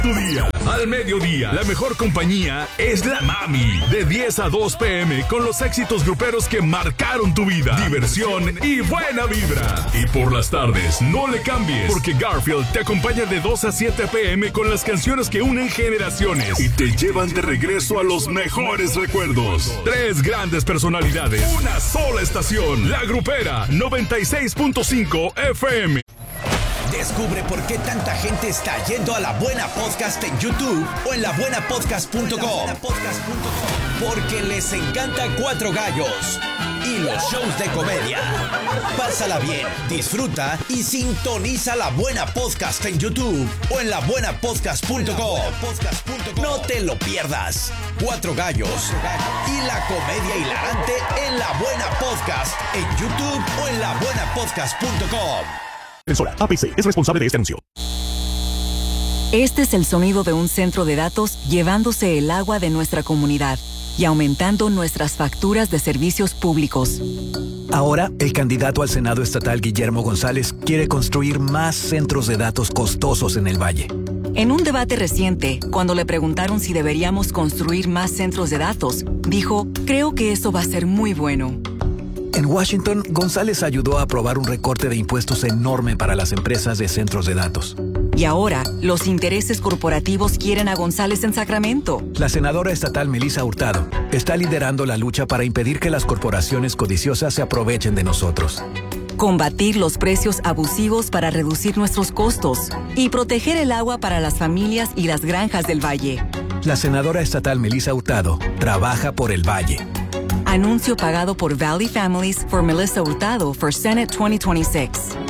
Tu día, al mediodía, la mejor compañía es la Mami. De 10 a 2 p.m. con los éxitos gruperos que marcaron tu vida. Diversión y buena vibra. Y por las tardes, no le cambies, porque Garfield te acompaña de 2 a 7 p.m. con las canciones que unen generaciones y te llevan de regreso a los mejores recuerdos. 3 grandes personalidades, una sola estación. La Grupera 96.5 FM. Descubre por qué tanta gente está yendo a La Buena Podcast en YouTube o en labuenapodcast.com. Porque les encanta Cuatro Gallos y los shows de comedia. Pásala bien, disfruta y sintoniza La Buena Podcast en YouTube o en labuenapodcast.com. No te lo pierdas. Cuatro Gallos y la comedia hilarante en La Buena Podcast en YouTube o en labuenapodcast.com. APC es responsable de este anuncio. Este es el sonido de un centro de datos llevándose el agua de nuestra comunidad y aumentando nuestras facturas de servicios públicos. Ahora, el candidato al Senado estatal Guillermo González quiere construir más centros de datos costosos en el Valle. En un debate reciente, cuando le preguntaron si deberíamos construir más centros de datos, dijo, creo que eso va a ser muy bueno. En Washington, González ayudó a aprobar un recorte de impuestos enorme para las empresas de centros de datos. Y ahora, los intereses corporativos quieren a González en Sacramento. La senadora estatal Melissa Hurtado está liderando la lucha para impedir que las corporaciones codiciosas se aprovechen de nosotros. Combatir los precios abusivos para reducir nuestros costos y proteger el agua para las familias y las granjas del Valle. La senadora estatal Melissa Hurtado trabaja por el Valle. Anuncio pagado por Valley Families for Melissa Hurtado for Senate 2026.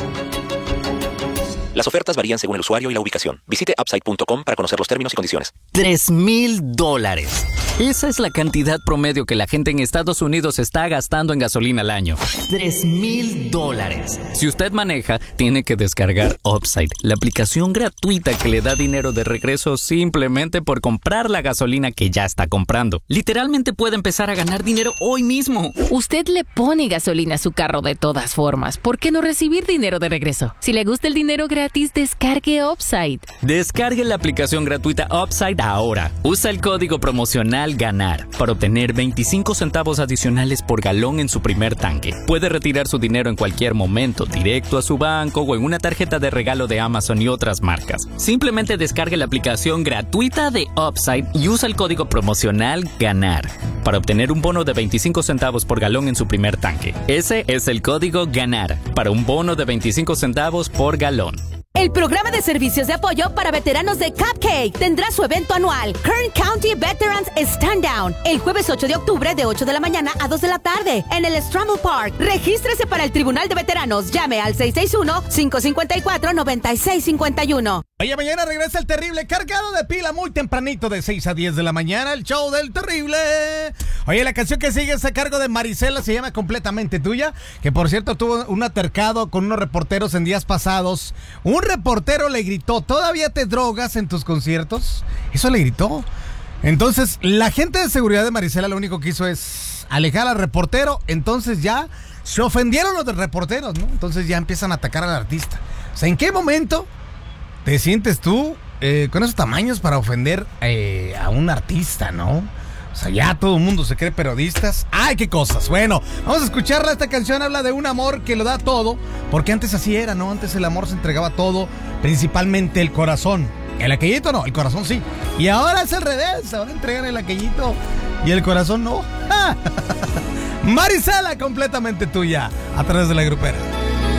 Las ofertas varían según el usuario y la ubicación. Visite Upside.com para conocer los términos y condiciones. $3,000. Esa es la cantidad promedio que la gente en Estados Unidos está gastando en gasolina al año. $3,000. Si usted maneja, tiene que descargar Upside, la aplicación gratuita que le da dinero de regreso simplemente por comprar la gasolina que ya está comprando. Literalmente puede empezar a ganar dinero hoy mismo. Usted le pone gasolina a su carro de todas formas. ¿Por qué no recibir dinero de regreso? Si le gusta el dinero gratis, descargue Upside. Descargue la aplicación gratuita Upside ahora. Usa el código promocional GANAR para obtener 25 centavos adicionales por galón en su primer tanque. Puede retirar su dinero en cualquier momento, directo a su banco o en una tarjeta de regalo de Amazon y otras marcas. Simplemente descargue la aplicación gratuita de Upside y usa el código promocional GANAR para obtener un bono de 25 centavos por galón en su primer tanque. Ese es el código GANAR para un bono de 25 centavos por galón. El programa de servicios de apoyo para veteranos de Cupcake tendrá su evento anual, Kern County Veterans Stand Down, el jueves 8 de octubre de 8 de la mañana a 2 de la tarde en el Stramble Park. Regístrese para el Tribunal de Veteranos. Llame al 661-554-9651. Oye, mañana regresa el Terrible cargado de pila muy tempranito de 6 a 10 de la mañana, el show del Terrible. Oye, la canción que sigue es a cargo de Marisela, se llama Completamente Tuya, que por cierto tuvo un altercado con unos reporteros en días pasados. Un reportero le gritó, ¿todavía te drogas en tus conciertos? Eso le gritó. Entonces, la gente de seguridad de Marisela lo único que hizo es alejar al reportero. Entonces ya se ofendieron los reporteros, ¿no? Entonces ya empiezan a atacar al artista. O sea, ¿en qué momento te sientes tú con esos tamaños para ofender a un artista, no? O sea, ya todo el mundo se cree periodistas. ¡Ay, qué cosas! Bueno, vamos a escucharla. Esta canción habla de un amor que lo da todo. Porque antes así era, ¿no? Antes el amor se entregaba todo, principalmente el corazón. El aquellito no, el corazón sí. Y ahora es al revés. Ahora entregan el aquellito y el corazón no. Marisela, Completamente Tuya, a través de la Grupera.